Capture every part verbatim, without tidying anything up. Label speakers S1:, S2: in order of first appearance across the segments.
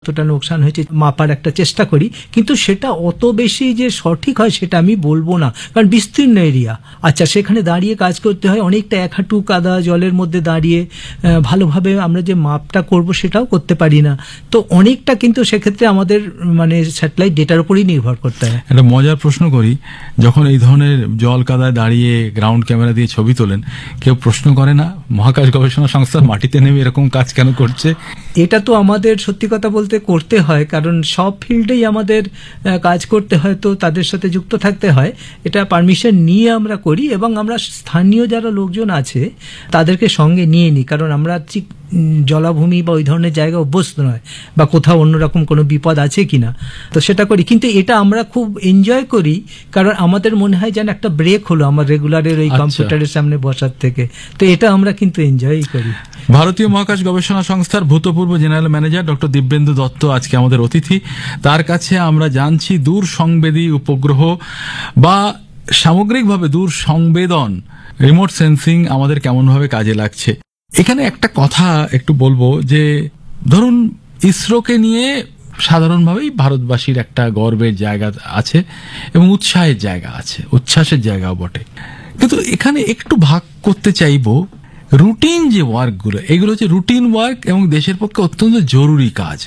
S1: কতটা লোকসান হয়েছে মাপার একটা চেষ্টা করি, কিন্তু সেটা অত বেশি যে সঠিক হয় সেটা আমি বলবো না, কারণ বিস্তীর্ণ এরিয়া। আচ্ছা, সেখানে দাঁড়িয়ে কাজ করতে হয়, অনেকটা এক হাঁটু কাদা জলের মধ্যে দাঁড়িয়ে ভালোভাবে আমরা যে মাপটা করব সেটাও করতে পারি না। তো অনেকটা কিন্তু সেক্ষেত্রে আমাদের মানে স্যাটেলাইট ডেটার উপরই নির্ভর করতে হয়।
S2: একটা মজার প্রশ্ন করি, যখন এই ধরনের জল কাদায় দাঁড়িয়ে গ্রাউন্ড ক্যামেরা দিয়ে ছবি তোলেন, কেউ প্রশ্ন করে না মহাকাশ গবেষণা সংস্থার মাটিতে নেমে এরকম কাজ কেন করছে?
S1: এটা তো আমাদের সত্যি কথা বলতে করতে হয়, কারণ সব ফিল্ডেই আমাদের কাজ করতে হয়, তো তাদের সাথে যুক্ত থাকতে হয়। এটা পারমিশন নিয়ে আমরা করি এবং আমরা স্থানীয় যারা লোকজন আছে তাদেরকে সঙ্গে নিয়ে নিই, কারণ আমরা ঠিক জলাভূমি বা ওই ধরনের জায়গা অভ্যস্ত নয়, বা কোথাও অন্যরকম কোনো বিপদ আছে কিনা, তো সেটা করি। কিন্তু এটা আমরা খুব এনজয় করি, কারণ আমাদের মনে হয় যেন একটা ব্রেক হলো আমার রেগুলারের ওই কম্পিউটারের সামনে বসার থেকে, তো এটা আমরা কিন্তু এনজয়ই করি।
S2: ভারতীয় মহাকাশ গবেষণা সংস্থার ভূতপূর্ব general manager doctor Dibyendu Dutta আজকে আমাদের অতিথি। তার কাছে আমরা জানছি দূর সংবেদী উপগ্রহ বা সামগ্রিকভাবে দূর সংবেদন, রিমোট সেন্সিং আমাদের কেমনভাবে কাজে লাগছে। এখানে একটা কথা একটু বলবো যে ধরুন ইসরোকে নিয়ে সাধারণভাবেই ভারতবাসীর একটা গর্বের জায়গা আছে এবং উৎসাহের জায়গা আছে, উচ্ছ্বাসের জায়গাও বটে, কিন্তু এখানে একটু ভাগ করতে চাইবো রুটিন যে ওয়ার্কগুলো, এগুলো হচ্ছে রুটিন ওয়ার্ক এবং দেশের পক্ষে অত্যন্ত জরুরি কাজ।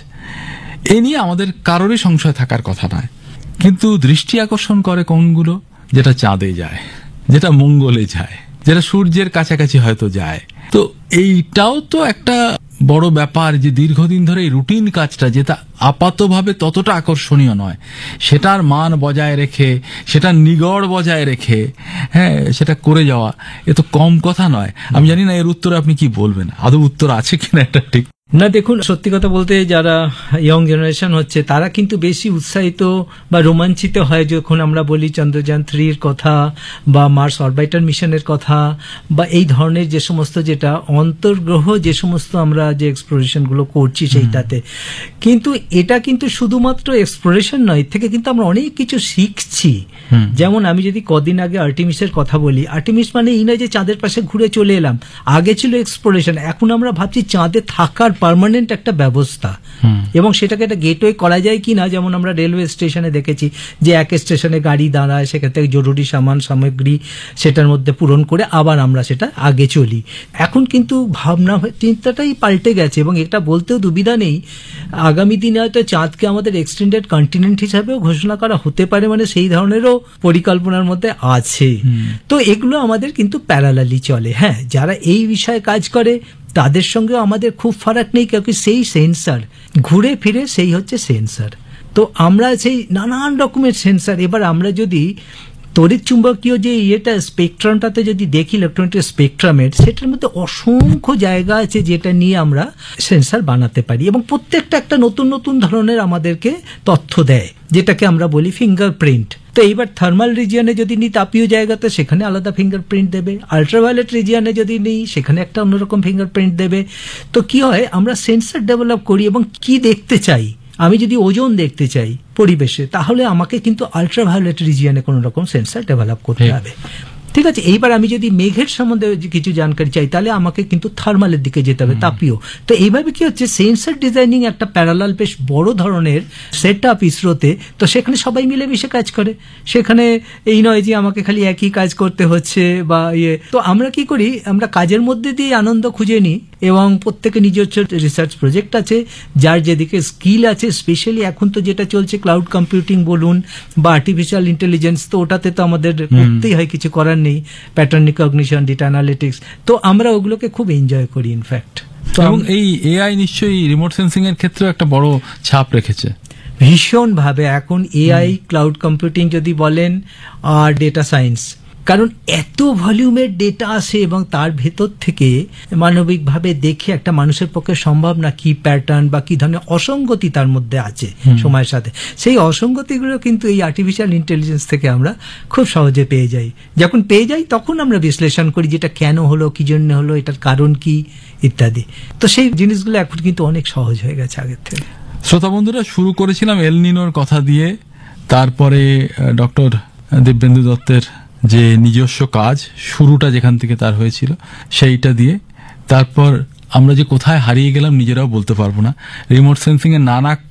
S2: এ নিয়ে আমাদের কারোরই সংশয় থাকার কথা নয়, কিন্তু দৃষ্টি আকর্ষণ করে কোনগুলো? যেটা চাঁদে যায়, যেটা মঙ্গলে যায়, যেটা সূর্যের কাছাকাছি হয়তো যায়। তো এইটাও তো একটা বড় ব্যাপার যে দীর্ঘদিন ধরে এই রুটিন কাজটা, যেটা আপাতভাবে ততটা আকর্ষণীয় নয়, সেটার মান বজায় রেখে, সেটার নিগড় বজায় রেখে হ্যাঁ সেটা করে যাওয়া, এ তো কম কথা নয়। আমি জানি না এর উত্তরে আপনি কি বলবেন, আদৌ উত্তর আছে কিনা এটা ঠিক
S1: না। দেখুন, সত্যি কথা বলতে যারা ইয়ং জেনারেশন হচ্ছে তারা কিন্তু বেশি উৎসাহিত বা রোমাঞ্চিত হয় যখন আমরা বলি চন্দ্রযান থ্রির কথা বা মার্স অরবিটার মিশনের কথা, বা এই ধরনের যে সমস্ত যেটা অন্তর্গ্রহ যে সমস্ত আমরা যে এক্সপ্লোরেশনগুলো করছি সেইটাতে। কিন্তু এটা কিন্তু শুধুমাত্র এক্সপ্লোরেশন নয়, এর থেকে কিন্তু আমরা অনেক কিছু শিখছি। যেমন আমি যদি কদিন আগে আর্টেমিসের কথা বলি, আর্টেমিস মানে এই নয় যে চাঁদের পাশে ঘুরে চলে এলাম, আগে ছিল এক্সপ্লোরেশন, এখন আমরা ভাবছি চাঁদে থাকার পার্মানেন্ট একটা ব্যবস্থা, এবং সেটাকে একটা গেটওয়ে করা যায় কিনা। যেমন আমরা রেলওয়ে স্টেশনে দেখেছি যে এক স্টেশনে গাড়ি দাঁড়ায়, সেক্ষেত্রে জরুরি সামান সামগ্রী সেটার মধ্যে পূরণ করে আবার আমরা সেটা আগে চলি। এখন কিন্তু ভাবনা চিন্তাটাই পাল্টে গেছে, এবং এটা বলতেও দুবিধা নেই, আগামী দিনে হয়তো চাঁদকে আমাদের এক্সটেন্ডেড কন্টিনেন্ট হিসাবেও ঘোষণা করা হতে পারে, মানে সেই ধরনেরও পরিকল্পনার মধ্যে আছে। তো এগুলো আমাদের কিন্তু প্যারালালি চলে। হ্যাঁ, যারা এই বিষয়ে কাজ করে তাদের সঙ্গেও আমাদের খুব ফারাক নেই, কারণ সেই সেন্সার ঘুরে ফিরে সেই হচ্ছে সেন্সার। তো আমরা সেই নানান রকমের সেন্সার, এবার আমরা যদি তড়িৎ চুম্বকীয় যে ইয়েটা স্পেকট্রামটাতে যদি দেখি, ইলেকট্রনিক স্পেকট্রামের, সেটার মধ্যে অসংখ্য জায়গা আছে যেটা নিয়ে আমরা সেন্সার বানাতে পারি, এবং প্রত্যেকটা একটা নতুন নতুন ধরনের আমাদেরকে তথ্য দেয়, যেটাকে আমরা বলি ফিঙ্গারপ্রিন্ট। তো এইবার থার্মাল রিজিয়নে যদি নিই তাপীয় জায়গাতে, সেখানে আলাদা ফিঙ্গারপ্রিন্ট দেবে। আলট্রাভায়োলেট রিজিয়নে যদি নিই সেখানে একটা অন্যরকম ফিঙ্গারপ্রিন্ট দেবে। তো কি হয়, আমরা সেন্সার ডেভেলপ করি, এবং কি দেখতে চাই, আমি যদি ওজন দেখতে চাই পরিবেশে, তাহলে আমাকে কিন্তু আলট্রাভায়োলেট রিজিয়নে কোনো রকম সেন্সার ডেভেলপ করতে হবে। ঠিক আছে, এইবার আমি যদি মেঘের সম্বন্ধে কিছু জানকারি চাই, তাহলে আমাকে কিন্তু থার্মালের দিকে যেতে হবে, তাপীয়। তো এইভাবে কি হচ্ছে, সেন্সার ডিজাইনিং একটা প্যারালাল বেশ বড় ধরনের সেট আপ ইসরোতে। তো সেখানে সবাই মিলেমিশে কাজ করে, সেখানে এই নয় যে আমাকে খালি একই কাজ করতে হচ্ছে বা ইয়ে। তো আমরা কি করি, আমরা কাজের মধ্যে দিয়ে আনন্দ খুঁজে নিই, এবং প্রত্যেকে নিজস্ব রিসার্চ প্রজেক্ট আছে, যার যেদিকে স্কিল আছে। স্পেশালি এখন তো যেটা চলছে ক্লাউড কম্পিউটিং বলুন বা আর্টিফিশিয়াল ইন্টেলিজেন্স, তো ওটাতে তো আমাদের করতেই হয়, কিছু করার নেই, প্যাটার্ন রিকগনিশন, ডেটা অ্যানালিটিক্স, তো আমরা ওগুলোকে খুব এনজয় করি ইনফ্যাক্ট।
S2: এবং এই এআই নিশ্চয়ই রিমোট সেন্সিং এর ক্ষেত্রে একটা বড় ছাপ রেখেছে
S1: ভীষণ ভাবে। এখন এআই, ক্লাউড কম্পিউটিং যদি বলেন, আর ডেটা সায়েন্স, কারণ এত ভলিউমের ডেটা আসে এবং তার ভেতর থেকে মানবিকভাবে দেখে একটা মানুষের পক্ষে সম্ভব না কি প্যাটার্ন বা কি ধরনের অসঙ্গতি তার মধ্যে আছে সময়ের সাথে। সেই অসঙ্গতিগুলো কিন্তু এই আর্টিফিশিয়াল ইন্টেলিজেন্স থেকে আমরা খুব সহজে পেয়ে যাই। যখন পেয়ে যাই তখন আমরা বিশ্লেষণ করি যেটা কেন হলো, কি জন্য হলো, এটার কারণ কি ইত্যাদি। তো সেই জিনিসগুলো এখন কিন্তু অনেক সহজ হয়ে গেছে আগের থেকে।
S2: শ্রোতা বন্ধুরা, শুরু করেছিলাম এল নিনোর কথা দিয়ে, তারপরে ডক্টর দিব্যেন্দু দত্তের যে নিজস্ব কাজ, শুরুটা যেখান থেকে তার হয়েছিল সেইটা দিয়ে, তারপর আমরা যে কোথায় হারিয়ে গেলাম নিজেরাও বলতে পারবো না। রিমোট সেন্সিং এর নানা